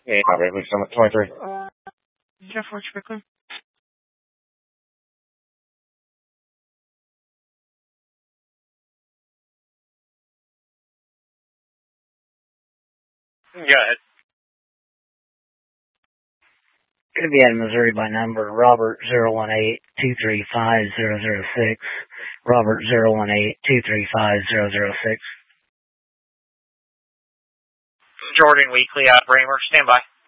Yeah, my bad. Looks like 23. Jeff, what's your Go ahead. Could be out of Missouri by number, Robert 018-235-006. Robert 018-235-006. Jordan Weekly out of Bramer. Stand by.